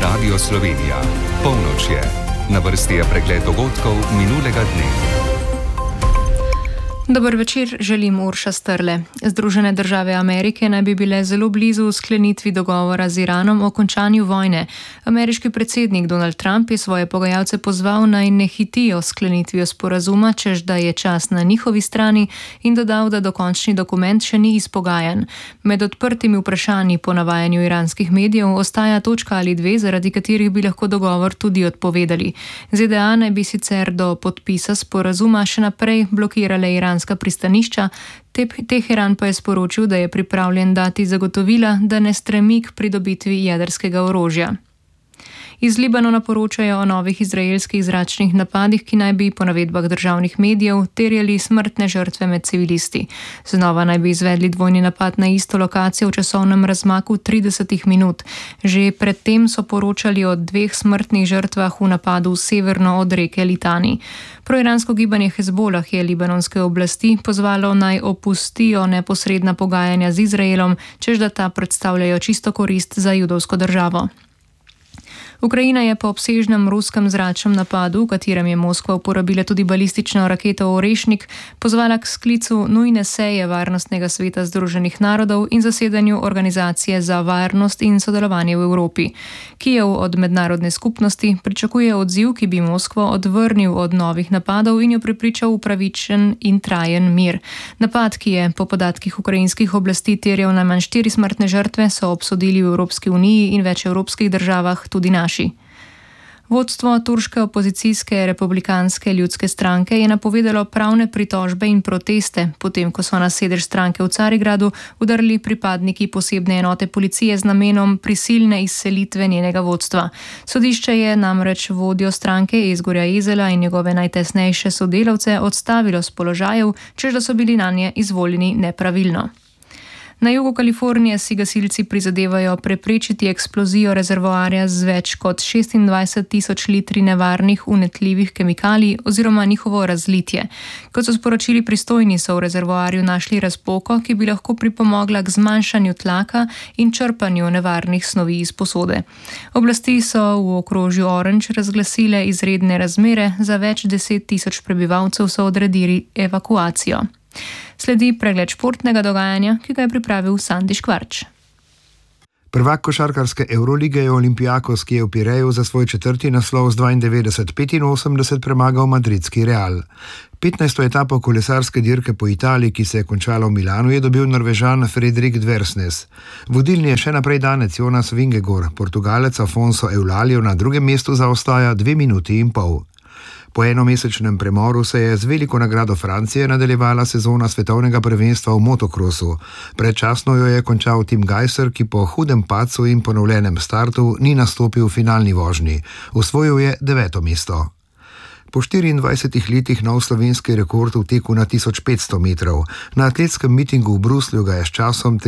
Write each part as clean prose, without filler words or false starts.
Radio Slovenija. Polnoč je. Na vrsti je pregled dogodkov minulega dne. Dober večer, želim Urša Strle. Združene države Amerike naj bi bile zelo blizu sklenitvi dogovora z Iranom o končanju vojne. Ameriški predsednik Donald Trump je svoje pogajalce pozval, naj ne hitijo sklenitvijo sporazuma, češ da je čas na njihovi strani, in dodal, da dokončni dokument še ni izpogajan. Med odprtimi vprašanji po navajanju iranskih medijev ostaja točka ali dve, zaradi katerih bi lahko dogovor tudi odpovedali. ZDA naj bi sicer do podpisa sporazuma še naprej blokirale iranska pristanišča, Teheran pa je sporočil, da je pripravljen dati zagotovila, da ne stremi k pridobitvi jedrskega orožja. Iz Libanona poročajo o novih izraelskih zračnih napadih, ki naj bi po navedbah državnih medijev terjali smrtne žrtve med civilisti. Znova naj bi izvedli dvojni napad na isto lokacijo v časovnem razmaku 30 minut. Že predtem so poročali o 2 smrtnih žrtvah v napadu severno od reke Litani. Proiransko gibanje Hezbolah je libanonske oblasti pozvalo, naj opustijo neposredna pogajanja z Izraelom, češ da ta predstavljajo čisto korist za judovsko državo. Ukrajina je po obsežnem ruskem zračnem napadu, v katerem je Moskva uporabila tudi balistično raketo Orešnik, pozvala k sklicu nujne seje Varnostnega sveta Združenih narodov in zasedanju Organizacije za varnost in sodelovanje v Evropi. Kijev od mednarodne skupnosti pričakuje odziv, ki bi Moskvo odvrnil od novih napadov in jo prepričal v pravičen in trajen mir. Napad, ki je po podatkih ukrajinskih oblasti terjal najmanj 4 smrtne žrtve, so obsodili v Evropski uniji in več evropskih državah, tudi naši. Vodstvo turške opozicijske republikanske ljudske stranke je napovedalo pravne pritožbe in proteste, potem ko so na sedež stranke v Carigradu udarili pripadniki posebne enote policije z namenom prisilne izselitve njenega vodstva. Sodišče je namreč vodjo stranke Ezgorja Ezela in njegove najtesnejše sodelavce odstavilo s položajev, češ da so bili nanje izvoljeni nepravilno. Na jugu Kalifornije si gasilci prizadevajo preprečiti eksplozijo rezervoarja z več kot 26,000 litri nevarnih vnetljivih kemikalij oziroma njihovo razlitje. Kot so sporočili pristojni, so v rezervoarju našli razpoko, ki bi lahko pripomogla k zmanjšanju tlaka in črpanju nevarnih snovi iz posode. Oblasti so v okrožju Orange razglasile izredne razmere, za več 10,000 prebivalcev so odredili evakuacijo. Sledi pregled športnega dogajanja, ki ga je pripravil Sandi Škvarč. Prvak košarkarske Evrolige je Olympiakos, ki je v Pireju za svoj 4. naslov z 92-85 premagal madridski Real. 15. etapo kolesarske dirke po Italiji, ki se je končala v Milanu, je dobil Norvežan Fredrik Dversnes. Vodilni je še naprej danec Jonas Vingegaard, Portugalec Afonso Eulalio na drugem mestu zaostaja 2 minuti in pol. Po enomesečnem premoru se je z veliko nagrado Francije nadaljevala sezona svetovnega prvenstva v motokrosu. Predčasno jo je končal Tim Gajser, ki po hudem padcu in ponovljenem startu ni nastopil v finalni vožnji. Osvojil je 9. mesto. Po 24 letih nov slovenski rekord v teku na 1500 metrov. Na atletskem mitingu v Bruslju ga je s časom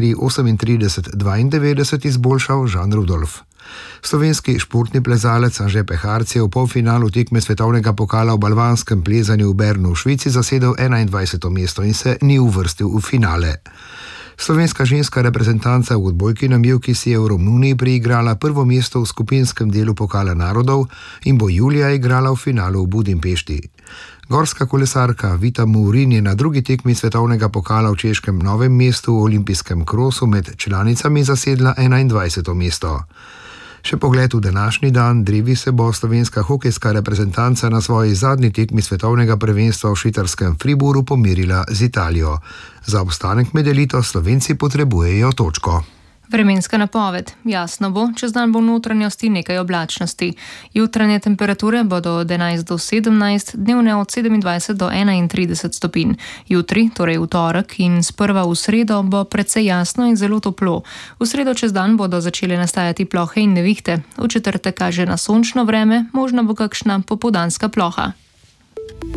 3:38:92 izboljšal Žan Rudolf. Slovenski športni plezalec Anže Peharc je v polfinalu tekme svetovnega pokala v balvanskem plezanju v Bernu v Švici zasedel 21. mesto in se ni uvrstil v finale. Slovenska ženska reprezentanca v odbojki na mivki si je v Romuniji priigrala prvo mesto v skupinskem delu Pokala narodov in bo julija igrala v finalu v Budimpešti. Gorska kolesarka Vita Mourin je na drugi tekmi svetovnega pokala v češkem Novem mestu v olimpijskem krosu med članicami zasedla 21. mesto. Še pogled v današnji dan, drevi se bo slovenska hokejska reprezentanca na svoji zadnji tekmi svetovnega prvenstva v švicarskem Fribourgu pomirila z Italijo. Za obstanek med elito Slovenci potrebujejo točko. Vremenska napoved. Jasno bo, čez dan bo v notranjosti nekaj oblačnosti. Jutranje temperature bodo od 11 do 17, dnevne od 27 do 31 stopinj. Jutri, torej v torek in sprva v sredo, bo precej jasno in zelo toplo. V sredo čez dan bodo začele nastajati plohe in nevihte. V četrtek kaže na sončno vreme, možno bo kakšna popoldanska ploha.